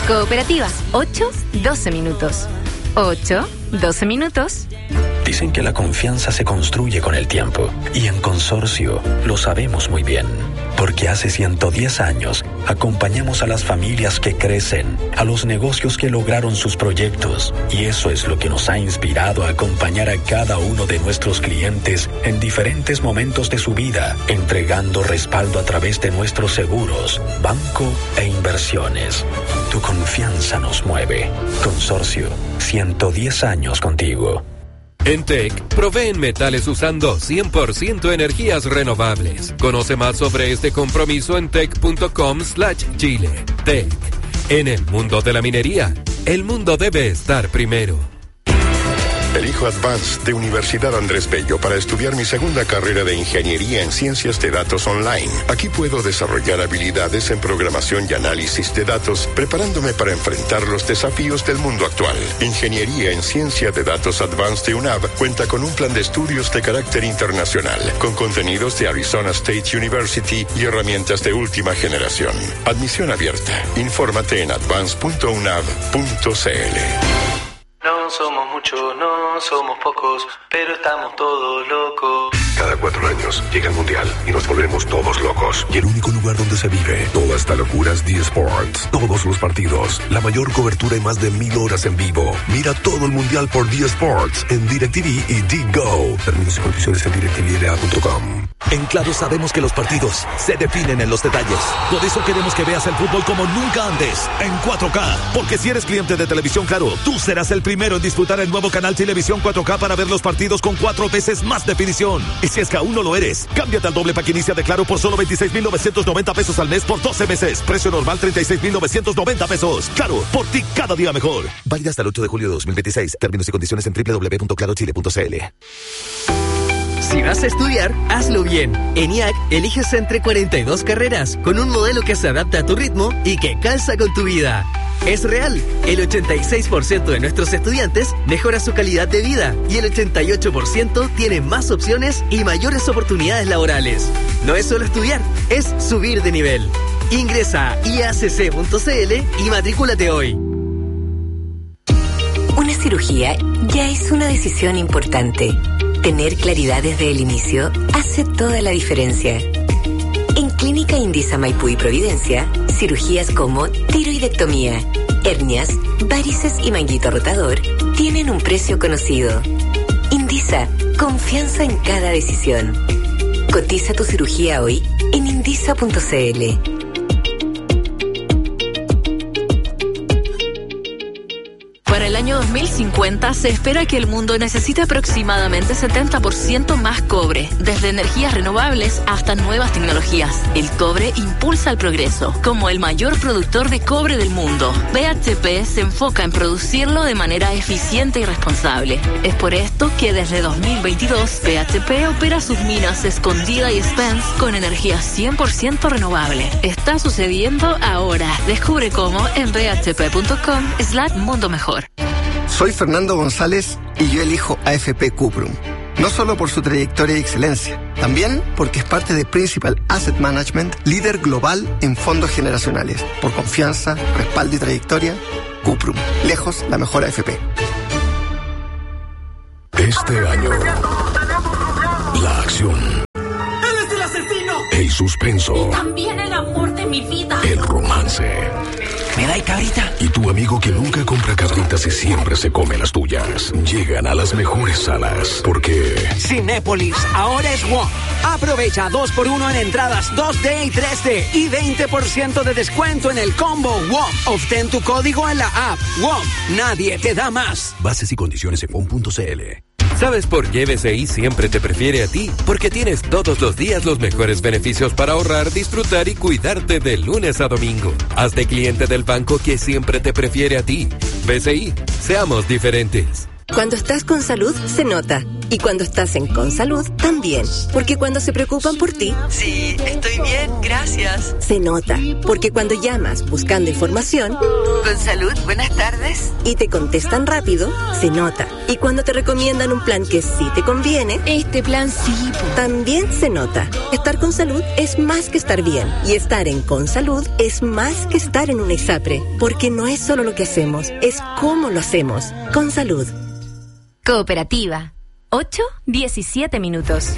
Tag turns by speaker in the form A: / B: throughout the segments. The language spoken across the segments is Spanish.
A: Cooperativa, 8-12 minutos. 8-12 minutos.
B: Dicen que la confianza se construye con el tiempo, y en Consorcio lo sabemos muy bien, porque hace 110 años acompañamos a las familias que crecen, a los negocios que lograron sus proyectos, y eso es lo que nos ha inspirado a acompañar a cada uno de nuestros clientes en diferentes momentos de su vida, entregando respaldo a través de nuestros seguros, banco e inversiones. Tu confianza nos mueve. Consorcio, 110 años contigo.
C: En TEC, proveen metales usando 100% energías renovables. Conoce más sobre este compromiso en tec.com/Chile. TEC. En el mundo de la minería, el mundo debe estar primero.
D: Elijo Advanced de Universidad Andrés Bello para estudiar mi segunda carrera de Ingeniería en Ciencias de Datos Online. Aquí puedo desarrollar habilidades en programación y análisis de datos, preparándome para enfrentar los desafíos del mundo actual. Ingeniería en Ciencia de Datos Advanced de UNAV cuenta con un plan de estudios de carácter internacional, con contenidos de Arizona State University y herramientas de última generación. Admisión abierta. Infórmate en advance.unav.cl.
E: No somos muchos, no somos pocos, pero estamos todos locos.
F: Cada 4 años llega el Mundial y nos volvemos todos locos. Y el único lugar donde se vive toda esta locura es D-Sports. Todos los partidos, la mayor cobertura y más de 1000 horas en vivo. Mira todo el Mundial por D-Sports en DirecTV y D-Go. Términos y condiciones en directvda.com.
G: En Claro sabemos que los partidos se definen en los detalles. Por eso queremos que veas el fútbol como nunca antes, en 4K. Porque si eres cliente de Televisión Claro, tú serás el primero en disfrutar el nuevo canal Televisión 4K para ver los partidos con 4 veces más definición. Y si es que aún no lo eres, cámbiate al doble pack inicia de Claro por solo 26,990 pesos al mes por 12 meses. Precio normal 36,990 pesos. Claro, por ti cada día mejor. Válida hasta el 8 de julio de 2026. Términos y condiciones en www.clarochile.cl.
H: Si vas a estudiar, hazlo bien. En IAC, eliges entre 42 carreras, con un modelo que se adapta a tu ritmo y que calza con tu vida. Es real, el 86% de nuestros estudiantes mejora su calidad de vida y el 88% tiene más opciones y mayores oportunidades laborales. No es solo estudiar, es subir de nivel. Ingresa a iacc.cl y matrículate hoy.
I: Una cirugía ya es una decisión importante. Tener claridad desde el inicio hace toda la diferencia. En Clínica Indisa Maipú y Providencia, cirugías como tiroidectomía, hernias, varices y manguito rotador tienen un precio conocido. Indisa, confianza en cada decisión. Cotiza tu cirugía hoy en indisa.cl.
J: Para el año 2050 se espera que el mundo necesite aproximadamente 70% más cobre, desde energías renovables hasta nuevas tecnologías. El cobre impulsa el progreso. Como el mayor productor de cobre del mundo, BHP se enfoca en producirlo de manera eficiente y responsable. Es por esto que desde 2022 BHP opera sus minas Escondida y Spence con energía 100% renovable. Está sucediendo ahora. Descubre cómo en bhp.com/mundo mejor.
K: Soy Fernando González y yo elijo AFP Cuprum. No solo por su trayectoria y excelencia, también porque es parte de Principal Asset Management, líder global en fondos generacionales. Por confianza, respaldo y trayectoria, Cuprum. Lejos la mejor AFP.
F: Este año, la acción.
L: ¡Él es el asesino!
F: El suspenso.
L: Y también el amor de mi vida.
F: El romance.
L: ¿Me da cabrita?
F: Y tu amigo que nunca compra cabritas y siempre se come las tuyas. Llegan a las mejores salas, porque...
M: Cinépolis, ahora es WOM. Aprovecha 2x1 en entradas 2D y 3D y 20% de descuento en el combo WOM. Obtén tu código en la app WOM. Nadie te da más.
F: Bases y condiciones en WOM.cl.
C: ¿Sabes por qué BCI siempre te prefiere a ti? Porque tienes todos los días los mejores beneficios para ahorrar, disfrutar y cuidarte de lunes a domingo. Hazte cliente del banco que siempre te prefiere a ti. BCI, seamos diferentes.
N: Cuando estás con salud, se nota. Y cuando estás en Consalud, también. Porque cuando se preocupan por ti...
O: Sí, estoy bien, gracias.
N: Se nota. Porque cuando llamas buscando información...
O: Consalud, buenas tardes.
N: Y te contestan rápido, se nota. Y cuando te recomiendan un plan que sí te conviene...
A: Este plan sí.
N: También se nota. Estar con salud es más que estar bien. Y estar en Consalud es más que estar en una ISAPRE. Porque no es solo lo que hacemos, es cómo lo hacemos. Consalud.
A: Cooperativa. 8:17 minutos.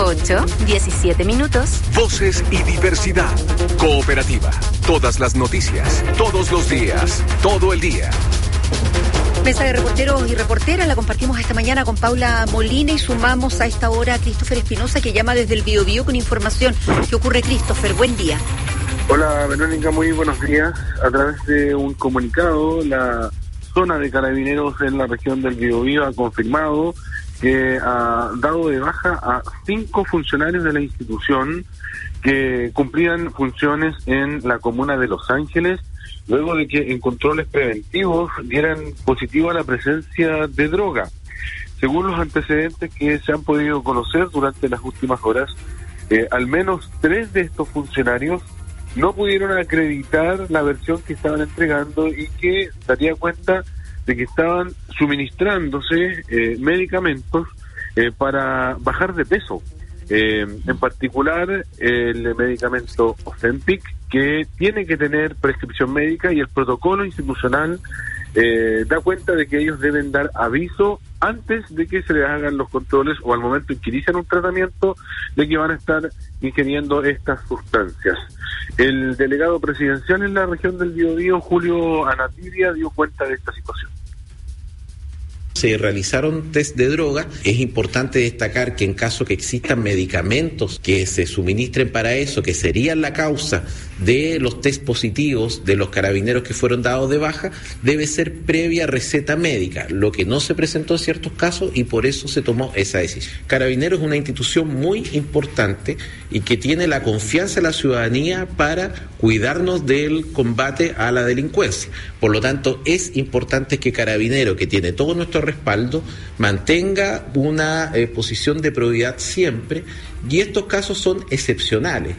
A: 8:17 minutos.
P: Voces y diversidad. Cooperativa. Todas las noticias, todos los días, todo el día.
Q: Mesa de reporteros y reporteras la compartimos esta mañana con Paula Molina y sumamos a esta hora a Christopher Espinosa, que llama desde el Biobío con información. ¿Qué ocurre, Christopher? Buen día.
R: Hola, Verónica, muy buenos días. A través de un comunicado, la zona de Carabineros en la región del Biobío ha confirmado que ha dado de baja a 5 funcionarios de la institución que cumplían funciones en la comuna de Los Ángeles, luego de que en controles preventivos dieran positivo a la presencia de droga. Según los antecedentes que se han podido conocer durante las últimas horas, al menos 3 de estos funcionarios no pudieron acreditar la versión que estaban entregando y que daría cuenta de que estaban suministrándose medicamentos para bajar de peso. En particular, el medicamento Ozempic, que tiene que tener prescripción médica, y el protocolo institucional da cuenta de que ellos deben dar aviso antes de que se les hagan los controles o al momento en que inician un tratamiento de que van a estar ingiriendo estas sustancias. El delegado presidencial en la región del Biobío, Julio Anatibia, dio cuenta de esta situación.
S: Se realizaron test de droga. Es importante destacar que en caso que existan medicamentos que se suministren para eso, que serían la causa de los test positivos de los carabineros que fueron dados de baja, debe ser previa receta médica, lo que no se presentó en ciertos casos y por eso se tomó esa decisión. Carabineros es una institución muy importante y que tiene la confianza de la ciudadanía para cuidarnos del combate a la delincuencia. Por lo tanto, es importante que Carabineros, que tiene todo nuestro respaldo, mantenga una posición de probidad siempre, y estos casos son excepcionales.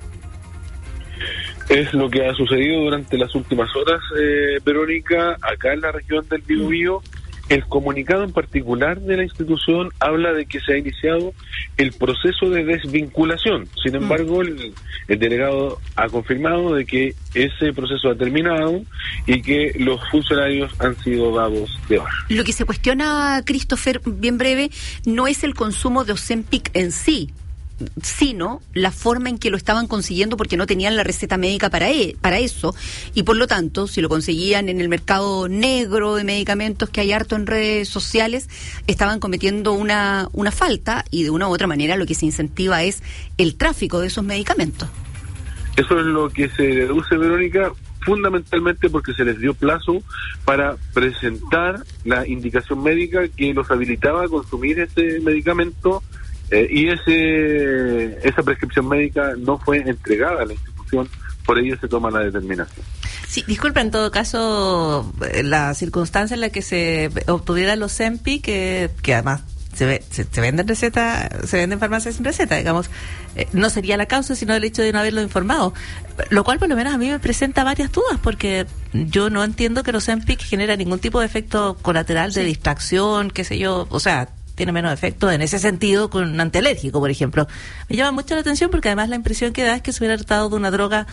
R: Es lo que ha sucedido durante las últimas horas, Verónica, acá en la región del Biobío. El comunicado en particular de la institución habla de que se ha iniciado el proceso de desvinculación. Sin embargo, el delegado ha confirmado de que ese proceso ha terminado y que los funcionarios han sido dados de baja.
Q: Lo que se cuestiona, Christopher, bien breve, no es el consumo de Ozempic en sí, sino la forma en que lo estaban consiguiendo, porque no tenían la receta médica para eso, y por lo tanto, si lo conseguían en el mercado negro de medicamentos que hay harto en redes sociales, estaban cometiendo una falta, y de una u otra manera lo que se incentiva es el tráfico de esos medicamentos.
R: Eso es lo que se deduce, Verónica, fundamentalmente porque se les dio plazo para presentar la indicación médica que los habilitaba a consumir ese medicamento. Y esa prescripción médica no fue entregada a la institución, por ello se toma la determinación.
T: Sí, disculpa, en todo caso, la circunstancia en la que se obtuviera los Ozempic, que además se venden recetas, se venden farmacias sin receta, digamos, no sería la causa, sino el hecho de no haberlo informado, lo cual por lo menos a mí me presenta varias dudas, porque yo no entiendo que los Ozempic genera ningún tipo de efecto colateral de distracción, qué sé yo, o sea, tiene menos efecto en ese sentido que un antialérgico, por ejemplo. Me llama mucho la atención porque además la impresión que da es que se hubiera tratado de una droga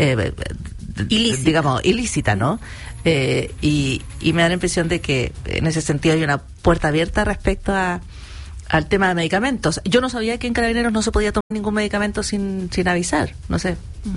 T: ilícita, ¿no? Y me da la impresión de que en ese sentido hay una puerta abierta respecto al tema de medicamentos. Yo no sabía que en Carabineros no se podía tomar ningún medicamento sin avisar, no sé.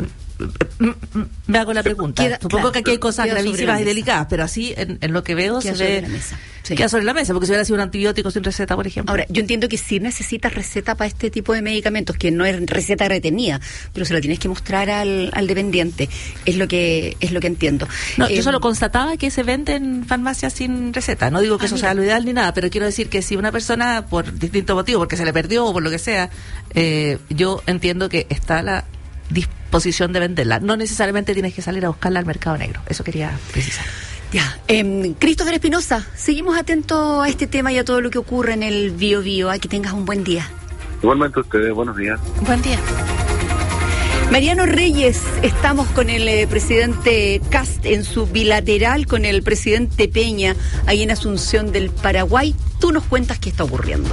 T: Me hago la pregunta. Supongo que aquí hay cosas gravísimas y delicadas, pero así en lo que veo queda se ve queda sobre la mesa, porque si hubiera sido un antibiótico sin receta, por ejemplo. Ahora,
Q: yo entiendo que sí necesitas receta para este tipo de medicamentos, que no es receta retenida, pero se lo tienes que mostrar al dependiente. Es lo que entiendo.
T: No, yo solo constataba que se venden en farmacias sin receta. No digo que eso sea lo ideal ni nada, pero quiero decir que si una persona, por distinto motivo, porque se le perdió o por lo que sea, yo entiendo que está la disposición de venderla. No necesariamente tienes que salir a buscarla al mercado negro. Eso quería precisar.
Q: Ya, Christopher Espinosa, seguimos atentos a este tema y a todo lo que ocurre en el Bío Bío. Que tengas un buen día.
R: Igualmente ustedes, buenos días.
Q: Buen día. Mariano Reyes, estamos con el presidente Kast en su bilateral con el presidente Peña, ahí en Asunción del Paraguay. Tú nos cuentas qué está ocurriendo.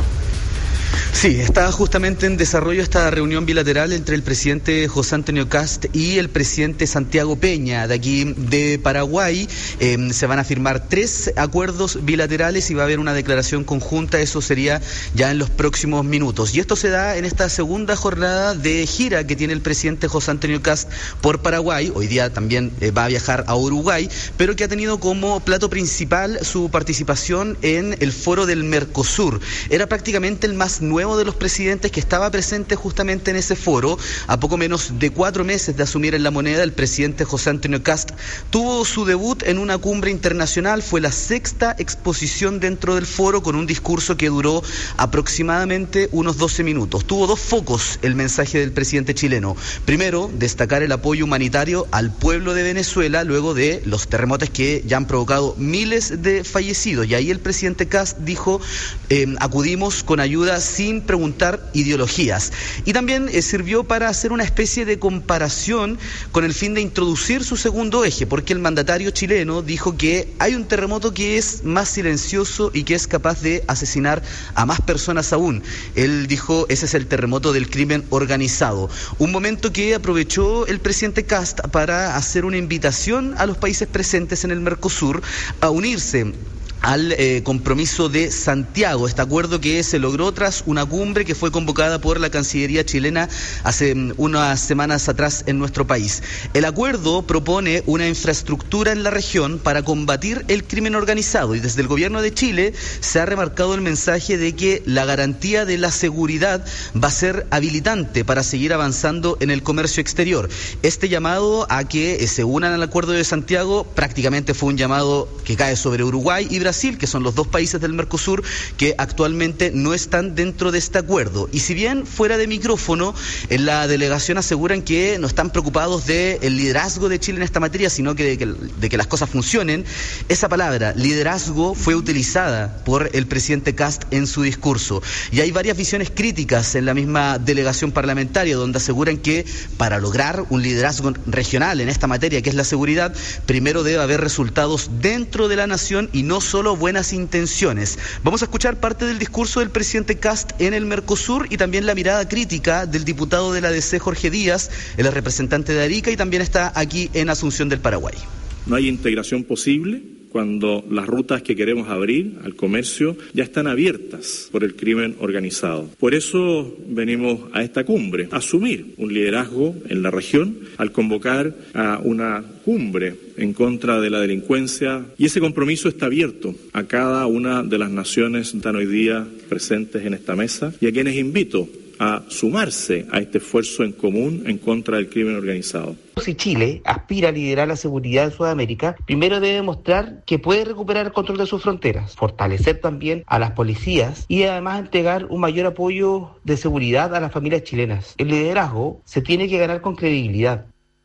U: Sí, está justamente en desarrollo esta reunión bilateral entre el presidente José Antonio Kast y el presidente Santiago Peña, de aquí de Paraguay. Se van a firmar 3 acuerdos bilaterales y va a haber una declaración conjunta, eso sería ya en los próximos minutos. Y esto se da en esta segunda jornada de gira que tiene el presidente José Antonio Kast por Paraguay. Hoy día también va a viajar a Uruguay, pero que ha tenido como plato principal su participación en el foro del Mercosur. Era prácticamente el más nuevo de los presidentes que estaba presente justamente en ese foro. A poco menos de 4 meses de asumir en la moneda, el presidente José Antonio Kast tuvo su debut en una cumbre internacional. Fue la 6ª exposición dentro del foro, con un discurso que duró aproximadamente unos 12 minutos. Tuvo 2 focos el mensaje del presidente chileno. Primero, destacar el apoyo humanitario al pueblo de Venezuela luego de los terremotos que ya han provocado miles de fallecidos. Y ahí el presidente Kast dijo, acudimos con ayuda sin preguntar ideologías. Y también sirvió para hacer una especie de comparación con el fin de introducir su segundo eje, porque el mandatario chileno dijo que hay un terremoto que es más silencioso y que es capaz de asesinar a más personas aún. Él dijo, ese es el terremoto del crimen organizado. Un momento que aprovechó el presidente Kast para hacer una invitación a los países presentes en el Mercosur a unirse al compromiso de Santiago, este acuerdo que se logró tras una cumbre que fue convocada por la Cancillería chilena hace unas semanas atrás en nuestro país. El acuerdo propone una infraestructura en la región para combatir el crimen organizado, y desde el gobierno de Chile se ha remarcado el mensaje de que la garantía de la seguridad va a ser habilitante para seguir avanzando en el comercio exterior. Este llamado a que se unan al acuerdo de Santiago prácticamente fue un llamado que cae sobre Uruguay y Brasil, que son los 2 países del Mercosur que actualmente no están dentro de este acuerdo. Y si bien fuera de micrófono, en la delegación aseguran que no están preocupados del liderazgo de Chile en esta materia, sino de que las cosas funcionen, esa palabra, liderazgo, fue utilizada por el presidente Kast en su discurso. Y hay varias visiones críticas en la misma delegación parlamentaria, donde aseguran que para lograr un liderazgo regional en esta materia, que es la seguridad, primero debe haber resultados dentro de la nación y no solo buenas intenciones. Vamos a escuchar parte del discurso del presidente Kast en el Mercosur y también la mirada crítica del diputado de la DC, Jorge Díaz, el representante de Arica, y también está aquí en Asunción del Paraguay.
V: No hay integración posible cuando las rutas que queremos abrir al comercio ya están abiertas por el crimen organizado. Por eso venimos a esta cumbre, a asumir un liderazgo en la región al convocar a una cumbre en contra de la delincuencia, y ese compromiso está abierto a cada una de las naciones que están hoy día presentes en esta mesa, y a quienes invito a sumarse a este esfuerzo en común en contra del crimen organizado.
W: Si Chile aspira a liderar la seguridad en Sudamérica, primero debe demostrar que puede recuperar el control de sus fronteras, fortalecer también a las policías y además entregar un mayor apoyo de seguridad a las familias chilenas. El liderazgo se tiene que ganar con credibilidad.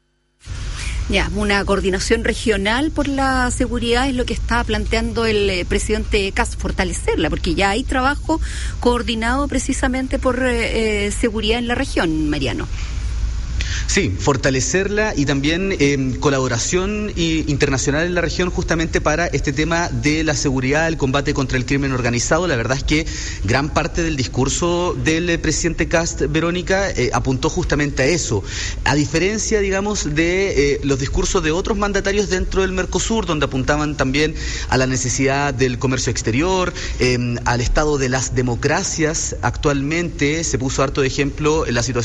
Q: Ya, una coordinación regional por la seguridad es lo que está planteando el presidente Kast, fortalecerla, porque ya hay trabajo coordinado precisamente por seguridad en la región, Mariano.
U: Sí, fortalecerla y también colaboración internacional en la región justamente para este tema de la seguridad, el combate contra el crimen organizado. La verdad es que gran parte del discurso del presidente Kast, Verónica, apuntó justamente a eso. A diferencia, digamos, de los discursos de otros mandatarios dentro del Mercosur, donde apuntaban también a la necesidad del comercio exterior, al estado de las democracias. Actualmente se puso harto de ejemplo en la situación